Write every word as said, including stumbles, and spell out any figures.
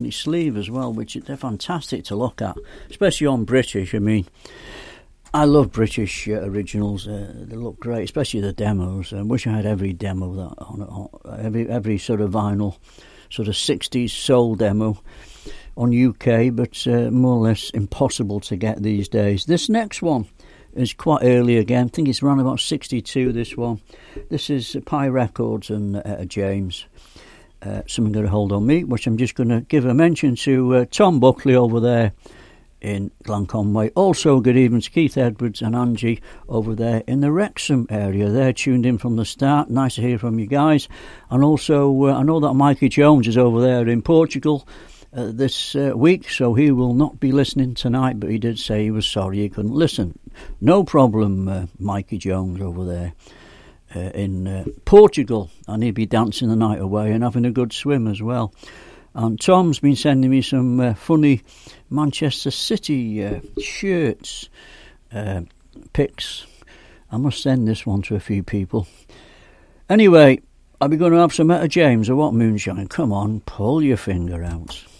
the sleeve as well, which they're fantastic to look at, especially on British. I mean, I love British uh, originals. Uh, they look great, especially the demos. I wish I had every demo that on, on every every sort of vinyl, sort of sixties soul demo on U K, but uh, more or less impossible to get these days. This next one is quite early again. I think it's around about sixty-two, this one. This is Pi Records and uh, James. Uh, Something Got a Hold on Me, which I'm just going to give a mention to uh, Tom Buckley over there in Glanconway. Also, good evening to Keith Edwards and Angie over there in the Wrexham area. They're tuned in from the start. Nice to hear from you guys. And also, uh, I know that Mikey Jones is over there in Portugal uh, this uh, week, so he will not be listening tonight, but he did say he was sorry he couldn't listen. No problem, uh, Mikey Jones over there uh, in uh, Portugal, and he'll be dancing the night away and having a good swim as well. And Tom's been sending me some uh, funny Manchester City uh, shirts, uh, pics. I must send this one to a few people. Anyway, are we going to have some Etta James or what, Moonshine? Come on, pull your finger out.